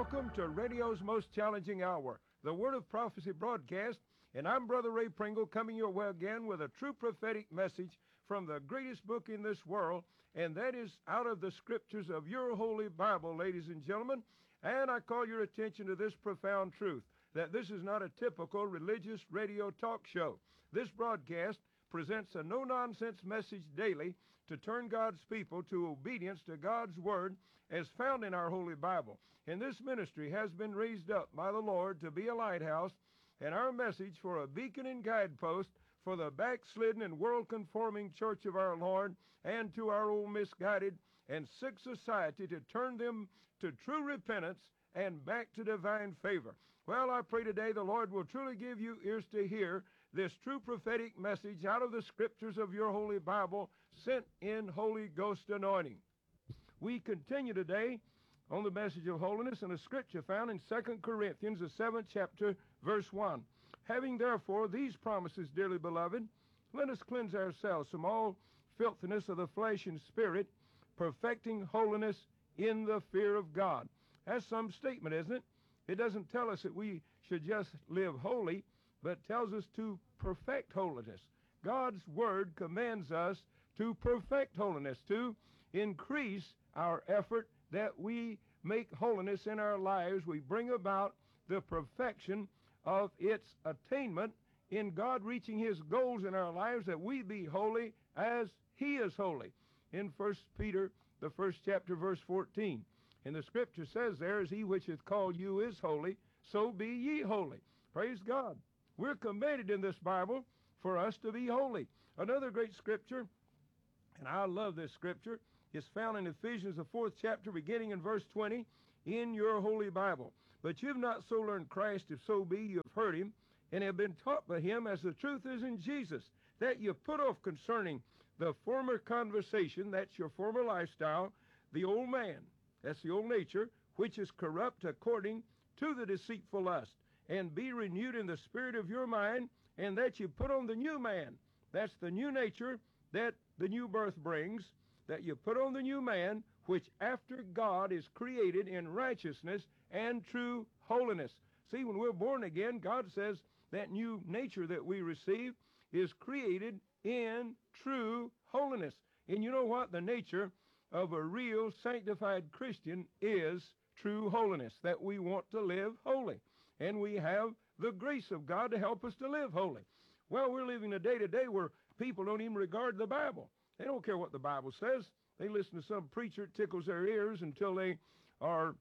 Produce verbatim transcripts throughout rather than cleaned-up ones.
Welcome to radio's most challenging hour, the Word of Prophecy broadcast, and I'm Brother Ray Pringle coming your way again with a true prophetic message from the greatest book in this world, and that is out of the scriptures of your Holy Bible, ladies and gentlemen. And I call your attention to this profound truth, that this is not a typical religious radio talk show. This broadcast presents a no-nonsense message daily to turn God's people to obedience to God's Word as found in our Holy Bible. And this ministry has been raised up by the Lord to be a lighthouse, and our message for a beacon and guidepost for the backslidden and world-conforming church of our Lord, and to our old misguided and sick society to turn them to true repentance and back to divine favor. Well, I pray today the Lord will truly give you ears to hear this true prophetic message out of the scriptures of your Holy Bible, sent in Holy Ghost anointing. We continue today on the message of holiness in a scripture found in Second Corinthians, the seventh chapter, verse one. Having therefore these promises, dearly beloved, let us cleanse ourselves from all filthiness of the flesh and spirit, perfecting holiness in the fear of God. That's some statement, isn't it? It doesn't tell us that we should just live holy, but tells us to perfect holiness. God's Word commands us to perfect holiness, to increase our effort that we make holiness in our lives. We bring about the perfection of its attainment in God reaching His goals in our lives, that we be holy as He is holy. In First Peter, the first chapter, verse fourteen. And the scripture says there, as He which hath called you is holy, so be ye holy. Praise God. We're commanded in this Bible for us to be holy. Another great scripture, and I love this scripture, is found in Ephesians, the fourth chapter, beginning in verse twenty, in your Holy Bible. But you've not so learned Christ, if so be you have heard Him, and have been taught by Him, as the truth is in Jesus, that you put off concerning the former conversation, that's your former lifestyle, the old man, that's the old nature, which is corrupt according to the deceitful lust, and be renewed in the spirit of your mind, and that you put on the new man. That's the new nature that the new birth brings, that you put on the new man, which after God is created in righteousness and true holiness. See, when we're born again, God says that new nature that we receive is created in true holiness. And you know what? The nature of a real sanctified Christian is true holiness, that we want to live holy. And we have the grace of God to help us to live holy. Well, we're living a day today where people don't even regard the Bible. They don't care what the Bible says. They listen to some preacher that tickles their ears until they are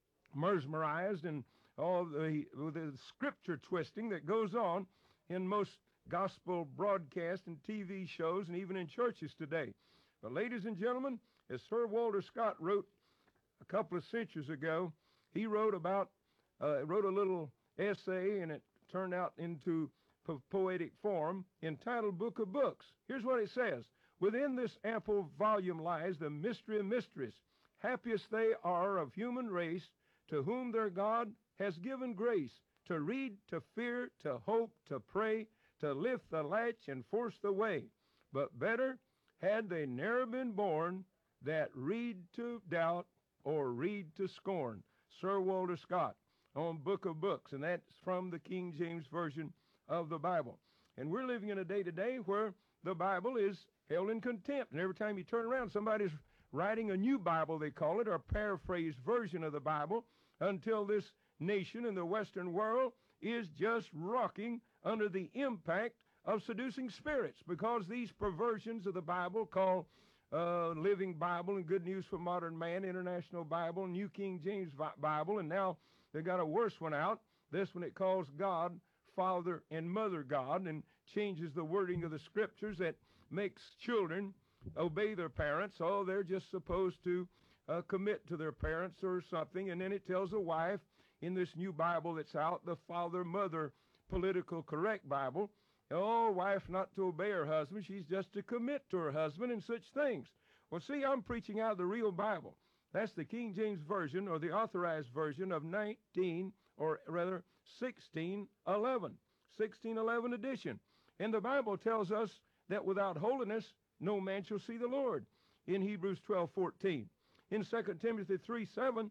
mesmerized, and all the, the scripture twisting that goes on in most gospel broadcasts and T V shows and even in churches today. But ladies and gentlemen, as Sir Walter Scott wrote a couple of centuries ago, he wrote about, uh, wrote a little essay, and it turned out into po- poetic form, entitled Book of Books. Here's what it says. Within this ample volume lies the mystery of mysteries. Happiest they are of human race, to whom their God has given grace, to read, to fear, to hope, to pray, to lift the latch and force the way. But better had they ne'er been born, that read to doubt or read to scorn. Sir Walter Scott on Book of Books, and that's from the King James Version of the Bible. And we're living in a day today where the Bible is held in contempt. And every time you turn around, somebody's writing a new Bible, they call it, or a paraphrased version of the Bible, until this nation in the Western world is just rocking under the impact of seducing spirits, because these perversions of the Bible, called uh, Living Bible and Good News for Modern Man, International Bible, New King James Bible, and now they got a worse one out. This one it calls God, Father, and Mother God, and changes the wording of the scriptures that makes children obey their parents. Oh, they're just supposed to uh, commit to their parents or something. And then it tells a wife in this new Bible that's out, the Father, Mother, political correct Bible, oh, wife not to obey her husband, she's just to commit to her husband and such things. Well, see, I'm preaching out of the real Bible. That's the King James Version, or the authorized version of nineteen, or rather sixteen eleven, sixteen eleven edition. And the Bible tells us that without holiness no man shall see the Lord, in Hebrews twelve fourteen. In Second Timothy three seven,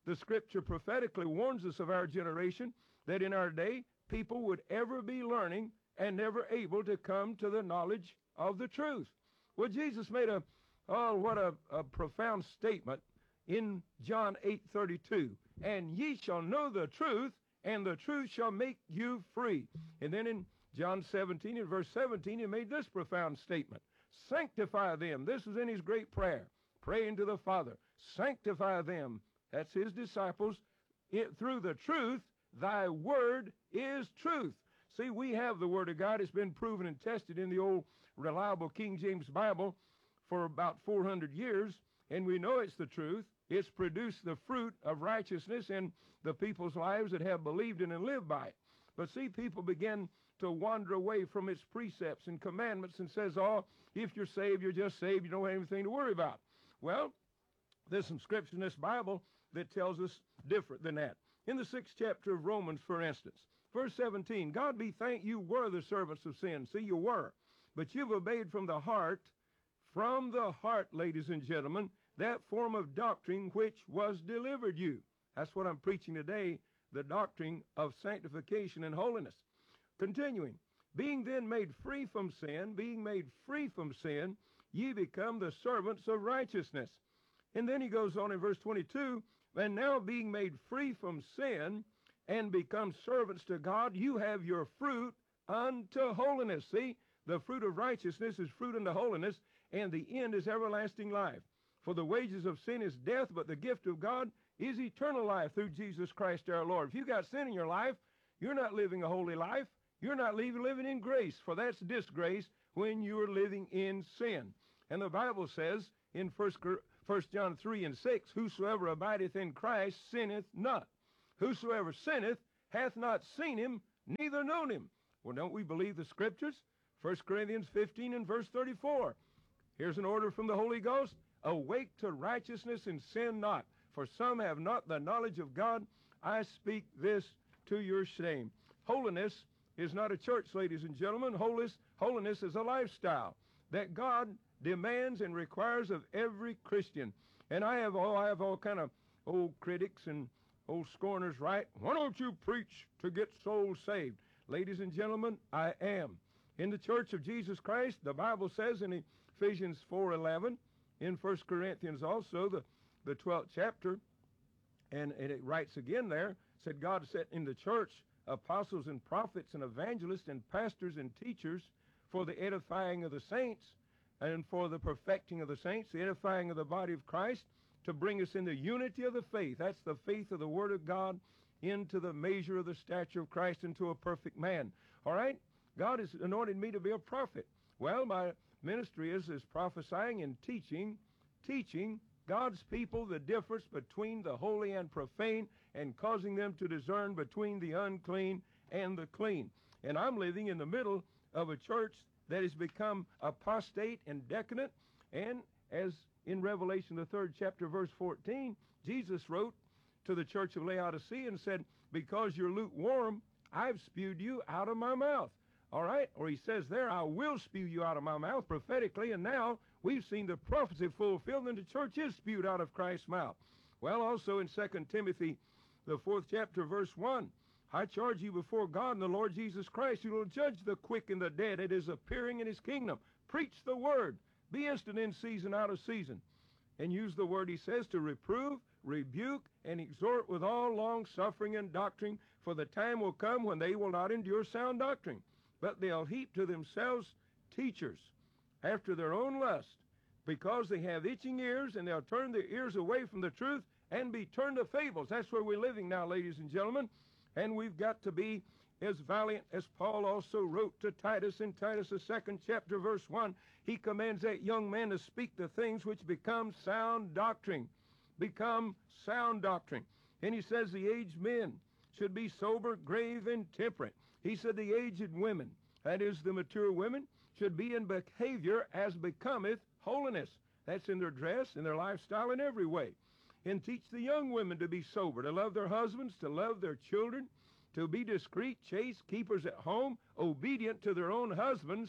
the Scripture prophetically warns us of our generation that in our day, people would ever be learning and never able to come to the knowledge of the truth. Well, Jesus made a, oh, what a, a profound statement in John eight thirty-two. And ye shall know the truth, and the truth shall make you free. And then in John seventeen, in verse seventeen, he made this profound statement. Sanctify them. This is in his great prayer, praying to the Father. Sanctify them. That's his disciples. It, through the truth, thy word is truth. See, we have the word of God. It's been proven and tested in the old reliable King James Bible for about four hundred years, and we know it's the truth. It's produced the fruit of righteousness in the people's lives that have believed in and lived by it. But see, people begin to wander away from its precepts and commandments and says, oh, if you're saved, you're just saved. You don't have anything to worry about. Well, there's some scripture in this Bible that tells us different than that. In the sixth chapter of Romans, for instance, verse seventeen, God be thanked you were the servants of sin. See, you were. But you've obeyed from the heart, from the heart, ladies and gentlemen, that form of doctrine which was delivered you. That's what I'm preaching today, the doctrine of sanctification and holiness. Continuing, being then made free from sin, being made free from sin, ye become the servants of righteousness. And then he goes on in verse twenty-two, and now being made free from sin and become servants to God, you have your fruit unto holiness. See, the fruit of righteousness is fruit unto holiness, and the end is everlasting life. For the wages of sin is death, but the gift of God is eternal life through Jesus Christ our Lord. If you've got sin in your life, you're not living a holy life. You're not living in grace, for that's disgrace when you're living in sin. And the Bible says in First John three and six, whosoever abideth in Christ sinneth not. Whosoever sinneth hath not seen him, neither known him. Well, don't we believe the Scriptures? First Corinthians fifteen and verse thirty-four. Here's an order from the Holy Ghost. Awake to righteousness and sin not. For some have not the knowledge of God. I speak this to your shame. Holiness is not a church, ladies and gentlemen. Holiness, holiness is a lifestyle that God demands and requires of every Christian. And I have all, I have all kind of old critics and old scorners, right? Why don't you preach to get souls saved? Ladies and gentlemen, I am. In the Church of Jesus Christ, the Bible says in Ephesians four eleven, in First Corinthians also, the, the twelfth chapter, and, and it writes again there, said God set in the church apostles and prophets and evangelists and pastors and teachers for the edifying of the saints and for the perfecting of the saints, the edifying of the body of Christ, to bring us in the unity of the faith. That's the faith of the Word of God into the measure of the stature of Christ, into a perfect man. All right? God has anointed me to be a prophet. Well, my ministry is, is prophesying and teaching, teaching God's people the difference between the holy and profane and causing them to discern between the unclean and the clean. And I'm living in the middle of a church that has become apostate and decadent. And as in Revelation, the third chapter, verse fourteen, Jesus wrote to the church of Laodicea and said, because you're lukewarm, I've spewed you out of my mouth. All right? Or he says there, I will spew you out of my mouth prophetically, and now we've seen the prophecy fulfilled, and the church is spewed out of Christ's mouth. Well, also in Second Timothy, the fourth chapter, verse one, I charge you before God and the Lord Jesus Christ, who will judge the quick and the dead at his appearing in his kingdom. Preach the word. Be instant in season, out of season. And use the word, he says, to reprove, rebuke, and exhort with all long suffering and doctrine, for the time will come when they will not endure sound doctrine, but they'll heap to themselves teachers after their own lust, because they have itching ears, and they'll turn their ears away from the truth and be turned to fables. That's where we're living now, ladies and gentlemen. And we've got to be as valiant as Paul also wrote to Titus in Titus, the second chapter, verse one. He commands that young man to speak the things which become sound doctrine. Become sound doctrine. And he says the aged men should be sober, grave, and temperate. He said the aged women, that is the mature women, should be in behavior as becometh holiness. That's in their dress, in their lifestyle, in every way. And teach the young women to be sober, to love their husbands, to love their children, to be discreet, chaste, keepers at home, obedient to their own husbands,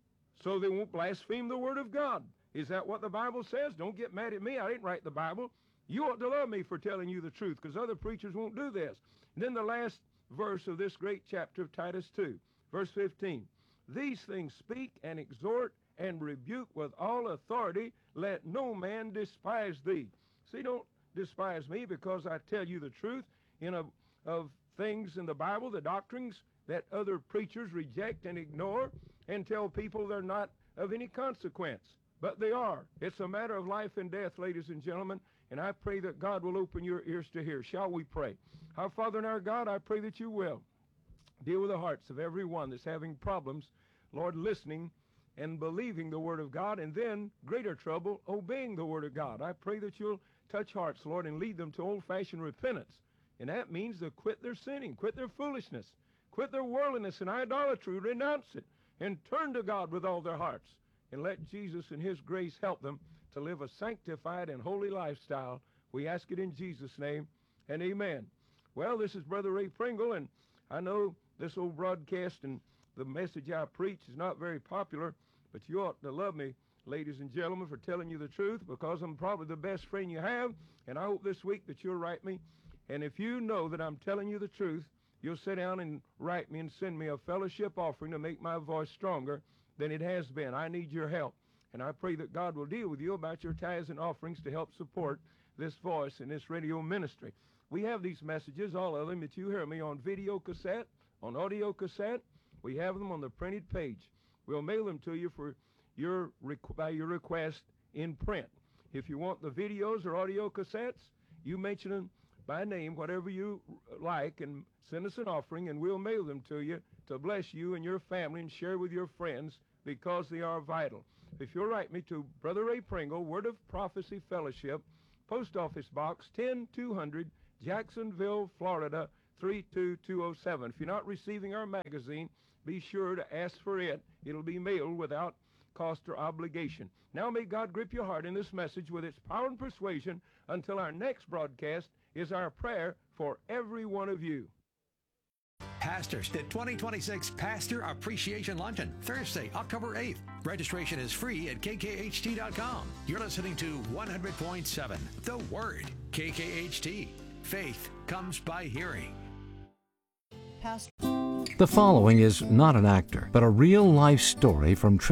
so they won't blaspheme the word of God. Is that what the Bible says? Don't get mad at me. I didn't write the Bible. You ought to love me for telling you the truth, because other preachers won't do this. And then the last verse of this great chapter of Titus two, verse fifteen. These things speak and exhort and rebuke with all authority. Let no man despise thee. See, don't despise me because I tell you the truth in a, of things in the Bible, the doctrines that other preachers reject and ignore and tell people they're not of any consequence. But they are. It's a matter of life and death, ladies and gentlemen, and I pray that God will open your ears to hear. Shall we pray? Our Father and our God, I pray that you will deal with the hearts of everyone that's having problems, Lord, listening and believing the Word of God, and then greater trouble obeying the Word of God. I pray that you'll touch hearts, Lord, and lead them to old-fashioned repentance. And that means to quit their sinning, quit their foolishness, quit their worldliness and idolatry, renounce it, and turn to God with all their hearts. And let Jesus and his grace help them to live a sanctified and holy lifestyle. We ask it in Jesus' name, and amen. Well, this is Brother Ray Pringle, and I know this old broadcast and the message I preach is not very popular, but you ought to love me, ladies and gentlemen, for telling you the truth, because I'm probably the best friend you have, and I hope this week that you'll write me. And if you know that I'm telling you the truth, you'll sit down and write me and send me a fellowship offering to make my voice stronger than it has been. I need your help. And I pray that God will deal with you about your tithes and offerings to help support this voice and this radio ministry. We have these messages, all of them, that you hear me on video cassette, on audio cassette. We have them on the printed page. We'll mail them to you for your by your request in print. If you want the videos or audio cassettes, you mention them by name, whatever you like, and send us an offering, and we'll mail them to you to bless you and your family and share with your friends, because they are vital. If you'll write me to Brother Ray Pringle, Word of Prophecy Fellowship, Post Office Box ten two hundred, Jacksonville, Florida, three two two oh seven. If you're not receiving our magazine, be sure to ask for it. It'll be mailed without cost or obligation. Now may God grip your heart in this message with its power and persuasion. Until our next broadcast is our prayer for every one of you. Pastors, the twenty twenty-six Pastor Appreciation Luncheon, Thursday, October eighth. Registration is free at K K H T dot com. You're listening to one hundred point seven, The Word, K K H T. Faith comes by hearing. Pastor. The following is not an actor, but a real-life story from